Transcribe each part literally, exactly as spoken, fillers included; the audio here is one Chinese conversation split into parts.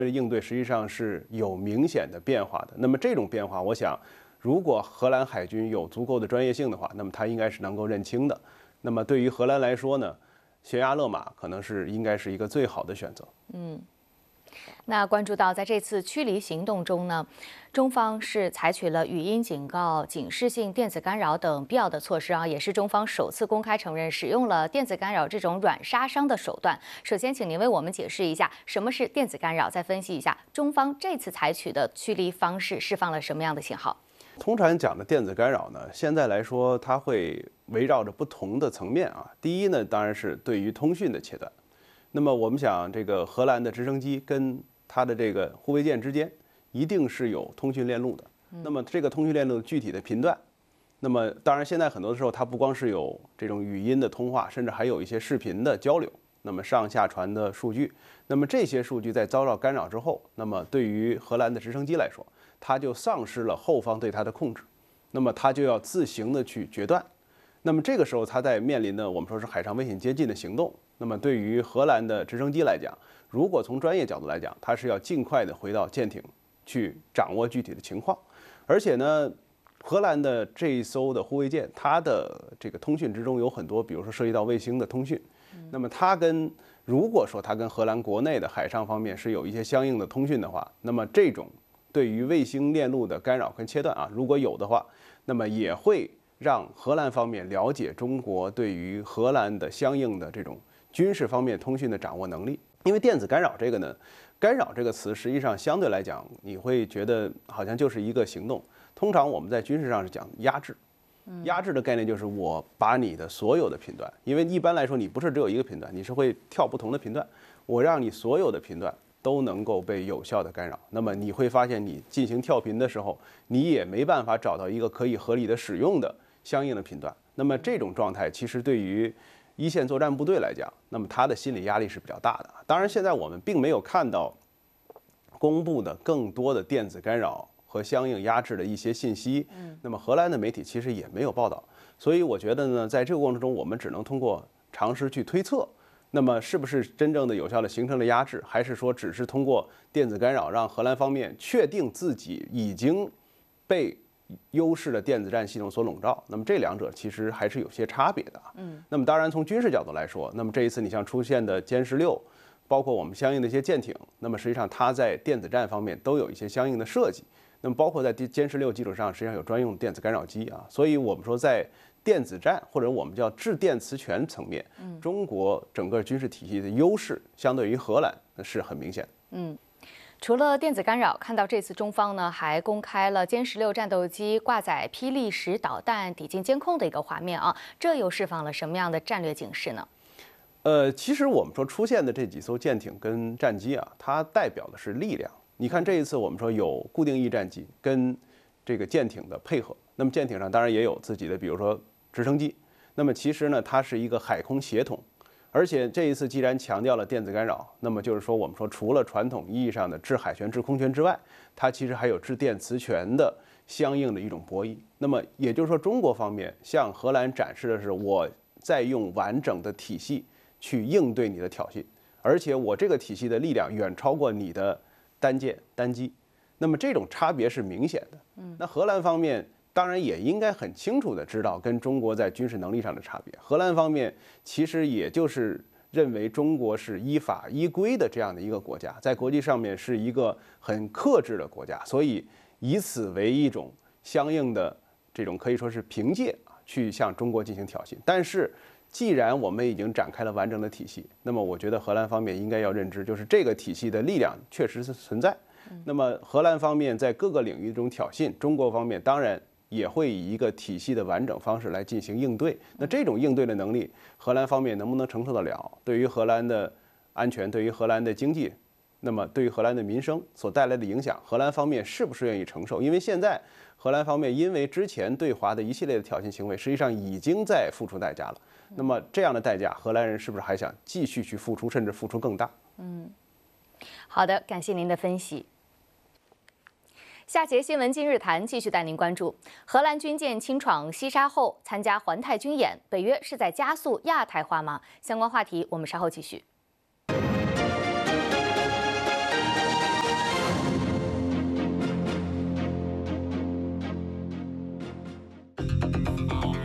应对实际上是有明显的变化的。那么这种变化，我想，如果荷兰海军有足够的专业性的话，那么它应该是能够认清的。那么对于荷兰来说呢，悬崖勒马可能是应该是一个最好的选择。 嗯。那关注到在这次驱离行动中呢，中方是采取了语音警告、警示性电子干扰等必要的措施啊，也是中方首次公开承认使用了电子干扰这种软杀伤的手段。首先，请您为我们解释一下什么是电子干扰，再分析一下中方这次采取的驱离方式释放了什么样的信号。 通常讲的电子干扰呢，现在来说它会围绕着不同的层面啊。第一呢，当然是对于通讯的切断。那么我们想，这个荷兰的直升机跟它的这个护卫舰之间一定是有通讯链路的。那么这个通讯链路具体的频段，那么当然现在很多的时候它不光是有这种语音的通话，甚至还有一些视频的交流，那么上下传的数据，那么这些数据在遭到干扰之后，那么对于荷兰的直升机来说，它就丧失了后方对它的控制，那么它就要自行的去决断。那么这个时候，它在面临的我们说是海上危险接近的行动。那么对于荷兰的直升机来讲，如果从专业角度来讲，它是要尽快的回到舰艇去掌握具体的情况。而且呢，荷兰的这一艘的护卫舰，它的这个通讯之中有很多，比如说涉及到卫星的通讯。那么它跟如果说它跟荷兰国内的海上方面是有一些相应的通讯的话，那么这种对于卫星链路的干扰跟切断啊，如果有的话，那么也会让荷兰方面了解中国对于荷兰的相应的这种军事方面通讯的掌握能力。因为电子干扰这个呢，干扰这个词实际上相对来讲，你会觉得好像就是一个行动。通常我们在军事上是讲压制，压制的概念就是我把你的所有的频段，因为一般来说你不是只有一个频段，你是会跳不同的频段，我让你所有的频段都能够被有效的干扰。那么你会发现，你进行跳频的时候，你也没办法找到一个可以合理的使用的相应的频段。那么这种状态其实对于一线作战部队来讲，那么他的心理压力是比较大的。当然，现在我们并没有看到公布的更多的电子干扰和相应压制的一些信息。那么荷兰的媒体其实也没有报道，所以我觉得呢，在这个过程中，我们只能通过常识去推测，那么是不是真正的有效的形成了压制，还是说只是通过电子干扰让荷兰方面确定自己已经被优势的电子战系统所笼罩？那么这两者其实还是有些差别的。嗯，那么当然从军事角度来说，那么这一次你像出现的歼十六，包括我们相应的一些舰艇，那么实际上它在电子战方面都有一些相应的设计。那么包括在歼十六基础上，实际上有专用电子干扰机啊。所以我们说在电子战或者我们叫制电磁权层面，中国整个军事体系的优势相对于荷兰是很明显的。 嗯。除了电子干扰，看到这次中方呢还公开了歼十六战斗机挂载霹雳十导弹抵近监控的一个画面啊，这又释放了什么样的战略警示呢？ 呃，其实我们说出现的这几艘舰艇跟战机啊，它代表的是力量。你看这一次我们说有固定翼战机跟这个舰艇的配合，那么舰艇上当然也有自己的，比如说直升机。那么其实呢，它是一个海空协同。而且这一次既然强调了电子干扰，那么就是说我们说除了传统意义上的制海权、制空权之外，它其实还有制电磁权的相应的一种博弈。那么也就是说，中国方面向荷兰展示的是我在用完整的体系去应对你的挑衅，而且我这个体系的力量远超过你的单舰单机。那么这种差别是明显的。那荷兰方面当然也应该很清楚地知道跟中国在军事能力上的差别。荷兰方面其实也就是认为中国是依法依规的这样的一个国家，在国际上面是一个很克制的国家，所以以此为一种相应的这种可以说是凭借去向中国进行挑衅。但是既然我们已经展开了完整的体系，那么我觉得荷兰方面应该要认知，就是这个体系的力量确实是存在。那么荷兰方面在各个领域中挑衅，中国方面当然也会以一个体系的完整方式来进行应对。那这种应对的能力，荷兰方面能不能承受得了？对于荷兰的安全，对于荷兰的经济，那么对于荷兰的民生所带来的影响，荷兰方面是不是愿意承受？因为现在荷兰方面因为之前对华的一系列的挑衅行为，实际上已经在付出代价了。那么这样的代价，荷兰人是不是还想继续去付出，甚至付出更大？ 嗯，好的，感谢您的分析。下节新闻今日谈继续带您关注：荷兰军舰侵闯西沙后参加环太军演，北约是在加速亚太化吗？相关话题我们稍后继续。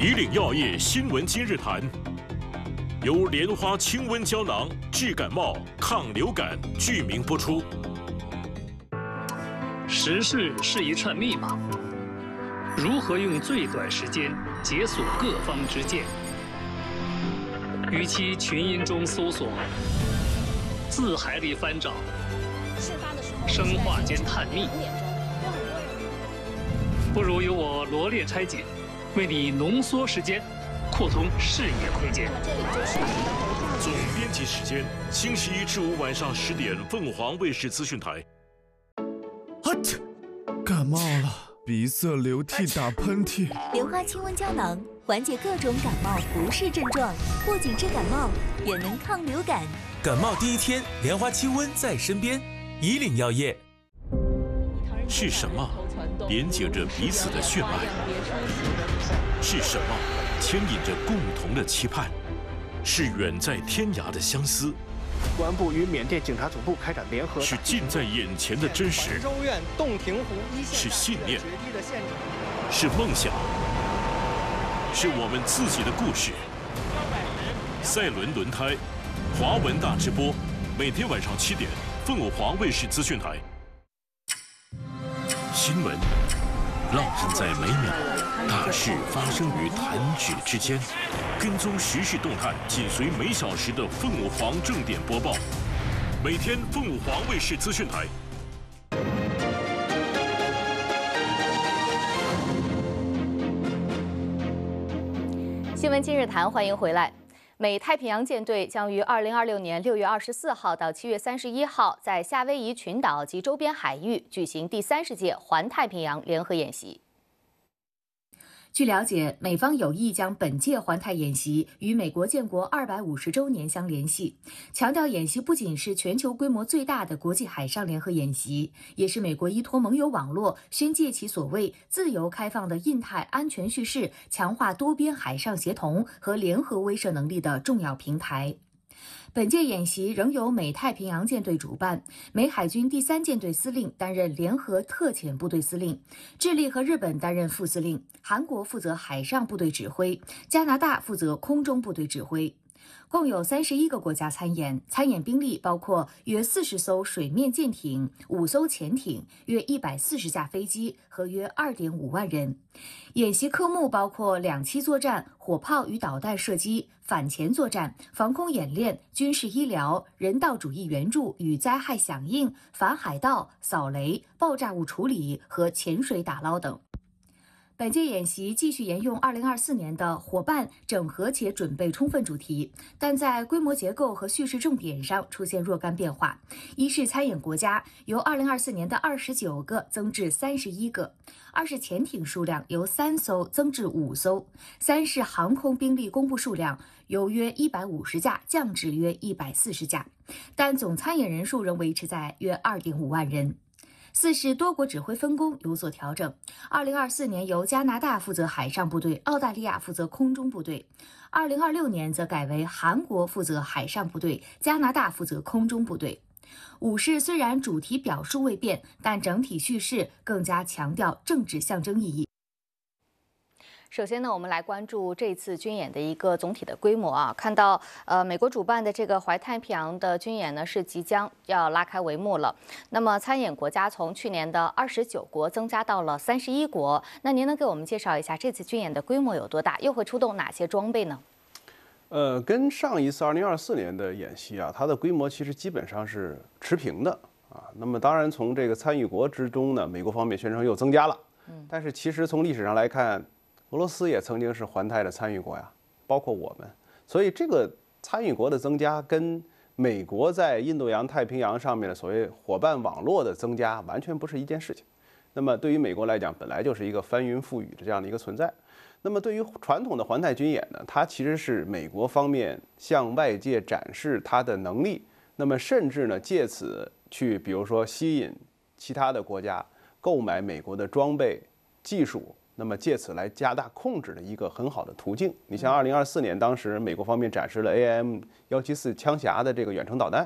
以岭药业新闻今日谈，由莲花清瘟胶囊治感冒、抗流感剧名播出。 时事是一串密码，如何用最短时间解锁各方之见？与其群音中搜索，字海里翻找，生化间探秘，不如由我罗列拆解，为你浓缩时间，扩通视野空间。 总编辑时间：星期一至五晚上十点，凤凰卫视资讯台。 啊切！感冒了，鼻塞、流涕、打喷嚏。 莲花清瘟胶囊缓解各种感冒不适症状，不仅治感冒，也能抗流感。 感冒第一天，莲花清瘟在身边。以岭药业。 是什么连接着彼此的血脉？是什么牵引着共同的期盼？是远在天涯的相思。 公安部与缅甸警察总部开展联合。 是近在眼前的真实。 州院洞庭湖一线。 是信念。是梦想。是我们自己的故事。赛轮轮胎，华文大直播，每天晚上七点，凤凰卫视资讯台。新闻烙印在每秒，大事发生于弹指之间。跟踪时事动态，紧随每小时的凤凰正点播报。每天凤凰卫视资讯台。 新闻今日谈，欢迎回来。美太平洋舰队将于二零二六年六月二十四号到七月三十一号在夏威夷群岛及周边海域举行第三十届环太平洋联合演习。据了解，美方有意将本届环太演习与美国建国二百五十周年相联系，强调演习不仅是全球规模最大的国际海上联合演习，也是美国依托盟友网络宣介其所谓自由开放的印太安全叙事，强化多边海上协同和联合威慑能力的重要平台。本届演习仍由美太平洋舰队主办，美海军第三舰队司令担任联合特遣部队司令，智利和日本担任副司令，韩国负责海上部队指挥，加拿大负责空中部队指挥。共有三十一个国家参演，参演兵力包括约四十艘水面舰艇、五艘潜艇、约一百四十架飞机和约二点五万人。演习科目包括两栖作战、火炮与导弹射击、反潜作战、防空演练、军事医疗、人道主义援助与灾害响应、反海盗、扫雷、爆炸物处理和潜水打捞等。本届演习继续沿用二零二四年的伙伴整合且准备充分主题，但在规模结构和叙事重点上出现若干变化。一是参演国家由二零二四年的二十九个增至三十一个；二是潜艇数量由三艘增至五艘；三是航空兵力公布数量由约一百五十架降至约一百四十架，但总参演人数仍维持在约二点五万人。四是多国指挥分工有所调整，二零二四年由加拿大负责海上部队，澳大利亚负责空中部队；二零二六年则改为韩国负责海上部队，加拿大负责空中部队。五是虽然主题表述未变，但整体叙事更加强调政治象征意义。首先呢，我们来关注这次军演的一个总体的规模啊。看到呃，美国主办的这个环太平洋的军演呢，是即将要拉开帷幕了。那么参演国家从去年的二十九国增加到了三十一国。那您能给我们介绍一下这次军演的规模有多大，又会出动哪些装备呢？ 呃，跟上一次二零二四年的演习啊，它的规模其实基本上是持平的啊。那么当然从这个参与国之中呢，美国方面宣称又增加了，嗯，但是其实从历史上来看，俄罗斯也曾经是环太的参与国呀，包括我们，所以这个参与国的增加跟美国在印度洋太平洋上面的所谓伙伴网络的增加完全不是一件事情。那么对于美国来讲，本来就是一个翻云覆雨的这样的一个存在。那么对于传统的环太军演呢，它其实是美国方面向外界展示它的能力，那么甚至呢借此去比如说吸引其他的国家购买美国的装备技术，那么借此来加大控制的一个很好的途径。你像二零二四年，当时美国方面展示了 A I M 一七四枪匣的这个远程导弹，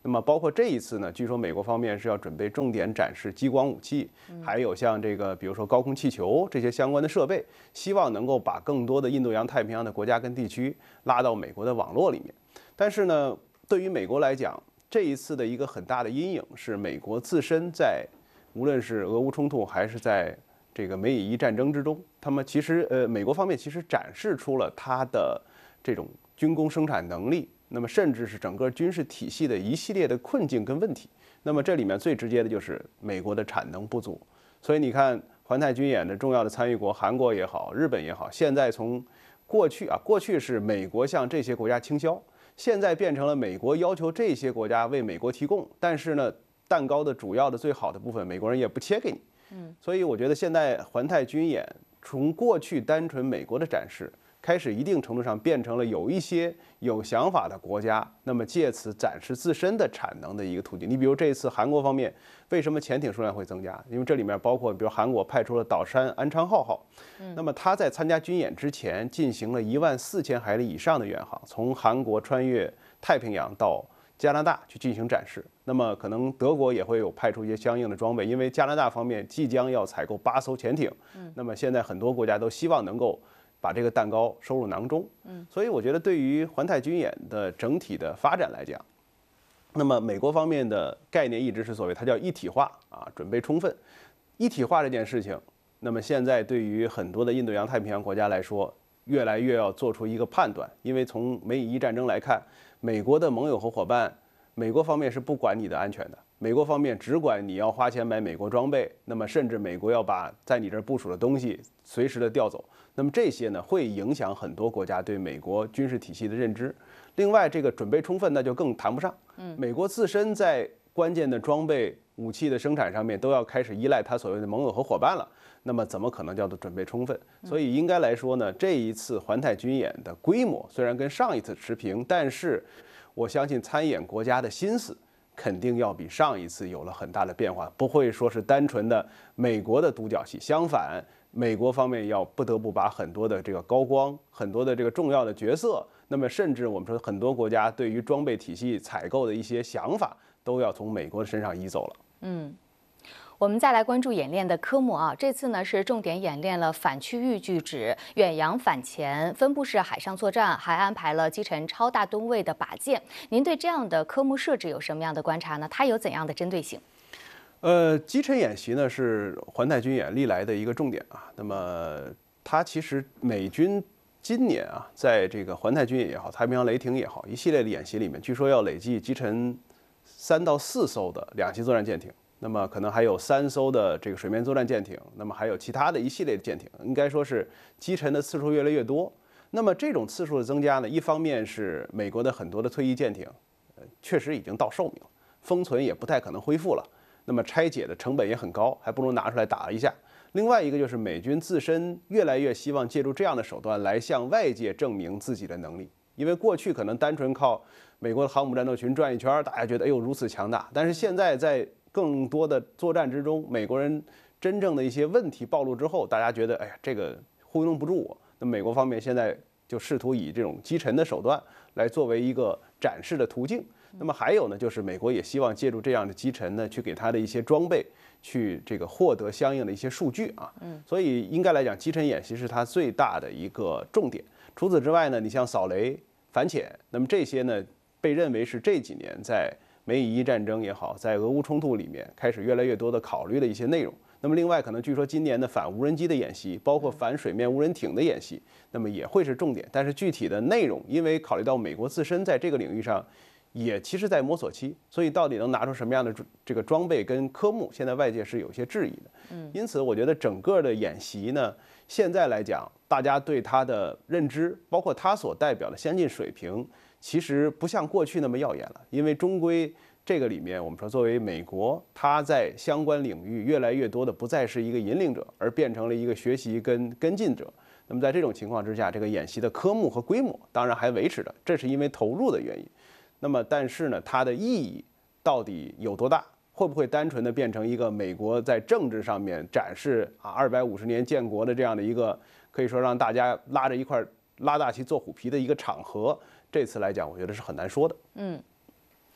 那么包括这一次呢，据说美国方面是要准备重点展示激光武器，还有像这个比如说高空气球这些相关的设备，希望能够把更多的印度洋太平洋的国家跟地区拉到美国的网络里面。但是呢，对于美国来讲，这一次的一个很大的阴影是美国自身在无论是俄乌冲突还是在这个美以伊战争之中，他们其实呃美国方面其实展示出了它的这种军工生产能力。那么甚至是整个军事体系的一系列的困境跟问题，那么这里面最直接的就是美国的产能不足。所以你看环太军演的重要的参与国韩国也好，日本也好，现在从过去啊，过去是美国向这些国家倾销，现在变成了美国要求这些国家为美国提供，但是呢，蛋糕的主要的最好的部分，美国人也不切给你。嗯，所以我觉得现在环太军演从过去单纯美国的展示，开始一定程度上变成了有一些有想法的国家，那么借此展示自身的产能的一个途径。你比如这一次韩国方面为什么潜艇数量会增加？因为这里面包括比如韩国派出了岛山安昌浩号，那么他在参加军演之前进行了一万四千海里以上的远航，从韩国穿越太平洋到加拿大去进行展示。那么可能德国也会有派出一些相应的装备，因为加拿大方面即将要采购八艘潜艇，那么现在很多国家都希望能够把这个蛋糕收入囊中，嗯，所以我觉得对于环太军演的整体的发展来讲，那么美国方面的概念一直是所谓它叫一体化啊，准备充分。一体化这件事情，那么现在对于很多的印度洋太平洋国家来说，越来越要做出一个判断，因为从美以伊战争来看，美国的盟友和伙伴，美国方面是不管你的安全的。美国方面只管你要花钱买美国装备，那么甚至美国要把在你这儿部署的东西随时的调走，那么这些呢会影响很多国家对美国军事体系的认知。另外，这个准备充分那就更谈不上。嗯，美国自身在关键的装备、武器的生产上面都要开始依赖它所谓的盟友和伙伴了，那么怎么可能叫做准备充分？所以应该来说呢，这一次环太军演的规模虽然跟上一次持平，但是我相信参演国家的心思肯定要比上一次有了很大的变化，不会说是单纯的美国的独角戏。相反，美国方面要不得不把很多的这个高光、很多的这个重要的角色，那么甚至我们说很多国家对于装备体系采购的一些想法，都要从美国身上移走了。 嗯。我们再来关注演练的科目啊，这次呢是重点演练了反区域拒止、远洋反潜、分布式海上作战，还安排了击沉超大吨位的靶舰。您对这样的科目设置有什么样的观察呢？它有怎样的针对性？ 呃，击沉演习呢是环太军演历来的一个重点啊。那么它其实美军今年啊，在这个环太军演也好，太平洋雷霆也好，一系列的演习里面，据说要累计击沉三到四艘的两栖作战舰艇。那么可能还有三艘的这个水面作战舰艇，那么还有其他的一系列的舰艇，应该说是击沉的次数越来越多。那么这种次数的增加呢，一方面是美国的很多的退役舰艇，呃，确实已经到寿命了，封存也不太可能恢复了，那么拆解的成本也很高，还不如拿出来打一下。另外一个就是美军自身越来越希望借助这样的手段来向外界证明自己的能力，因为过去可能单纯靠美国的航母战斗群转一圈，大家觉得哎呦如此强大，但是现在在更多的作战之中，美国人真正的一些问题暴露之后，大家觉得，哎呀，这个糊弄不住我。那美国方面现在就试图以这种击沉的手段来作为一个展示的途径。那么还有呢，就是美国也希望借助这样的击沉呢，去给它的一些装备，去这个获得相应的一些数据啊。嗯，所以应该来讲，击沉演习是它最大的一个重点。除此之外呢，你像扫雷、反潜，那么这些呢，被认为是这几年在美以伊战争也好，在俄乌冲突里面开始越来越多的考虑的一些内容。那么另外，可能据说今年的反无人机的演习，包括反水面无人艇的演习，那么也会是重点。但是具体的内容，因为考虑到美国自身在这个领域上也其实在摸索期，所以到底能拿出什么样的这个装备跟科目，现在外界是有些质疑的。嗯，因此我觉得整个的演习呢，现在来讲，大家对它的认知，包括它所代表的先进水平，其实不像过去那么耀眼了，因为终归这个里面，我们说作为美国，它在相关领域越来越多的不再是一个引领者，而变成了一个学习跟跟进者。那么在这种情况之下，这个演习的科目和规模当然还维持着，这是因为投入的原因。那么但是呢，它的意义到底有多大？会不会单纯的变成一个美国在政治上面展示啊二百五十年建国的这样的一个可以说让大家拉着一块拉大旗做虎皮的一个场合？这次来讲，我觉得是很难说的。 嗯。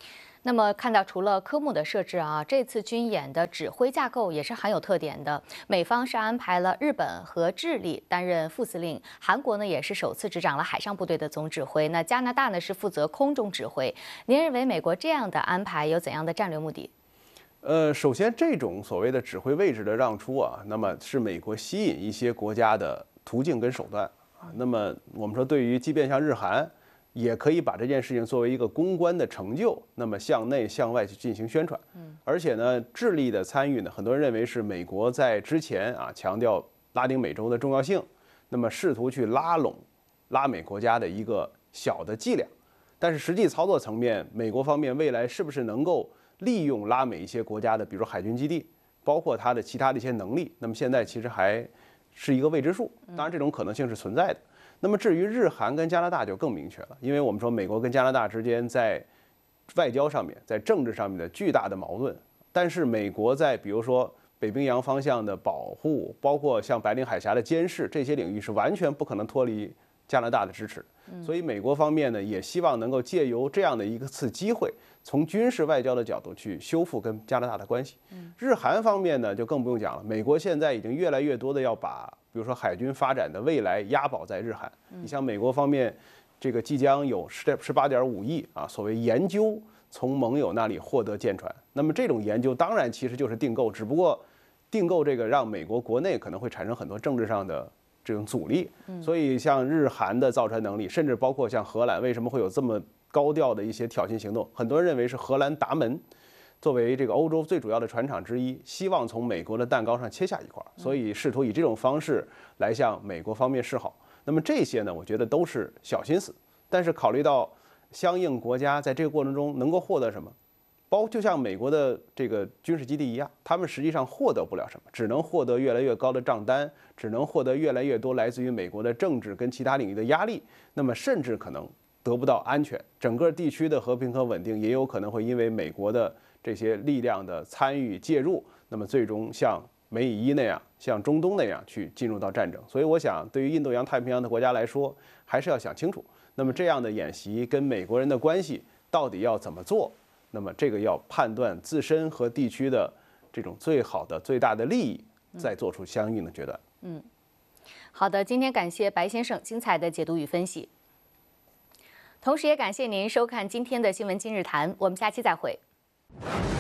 那么看到除了科目的设置啊，这次军演的指挥架构也是很有特点的。美方是安排了日本和智利担任副司令，韩国呢也是首次执掌了海上部队的总指挥，那加拿大呢是负责空中指挥。您认为美国这样的安排有怎样的战略目的？ 呃，首先这种所谓的指挥位置的让出啊，那么是美国吸引一些国家的途径跟手段啊。那么我们说，对于即便像日韩，也可以把这件事情作为一个公关的成就，那么向内向外去进行宣传。嗯，而且呢，智利的参与呢，很多人认为是美国在之前啊强调拉丁美洲的重要性，那么试图去拉拢拉美国家的一个小的伎俩。但是实际操作层面，美国方面未来是不是能够利用拉美一些国家的，比如海军基地，包括它的其他的一些能力，那么现在其实还是一个未知数。当然，这种可能性是存在的。那么至于日韩跟加拿大就更明确了，因为我们说美国跟加拿大之间在外交上面、在政治上面的巨大的矛盾，但是美国在比如说北冰洋方向的保护，包括像白令海峡的监视这些领域是完全不可能脱离加拿大的支持。所以美国方面呢也希望能够借由这样的一次机会，从军事外交的角度去修复跟加拿大的关系。日韩方面呢就更不用讲了，美国现在已经越来越多的要把比如说海军发展的未来押宝在日韩。你像美国方面，这个即将有十十八点五亿啊，所谓研究从盟友那里获得舰船。那么这种研究当然其实就是订购，只不过订购这个让美国国内可能会产生很多政治上的这种阻力。所以像日韩的造船能力，甚至包括像荷兰，为什么会有这么高调的一些挑衅行动？很多人认为是荷兰达门作为这个欧洲最主要的船厂之一，希望从美国的蛋糕上切下一块，所以试图以这种方式来向美国方面示好。那么这些呢，我觉得都是小心思，但是考虑到相应国家在这个过程中能够获得什么，包就像美国的这个军事基地一样，他们实际上获得不了什么，只能获得越来越高的账单，只能获得越来越多来自于美国的政治跟其他领域的压力，那么甚至可能得不到安全，整个地区的和平和稳定也有可能会因为美国的这些力量的参与介入，那么最终像美以伊那样，像中东那样去进入到战争。所以我想，对于印度洋太平洋的国家来说，还是要想清楚，那么这样的演习跟美国人的关系到底要怎么做？那么这个要判断自身和地区的这种最好的、最大的利益，再做出相应的决断。 嗯，好的，今天感谢白先生精彩的解读与分析。同时也感谢您收看今天的新闻今日谈，我们下期再会。